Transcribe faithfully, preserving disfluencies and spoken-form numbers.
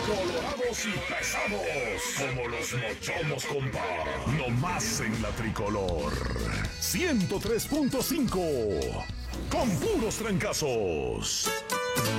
colorados y pesados como los mochomos, compa. No más en la tricolor. ciento tres punto cinco con puros trancazos.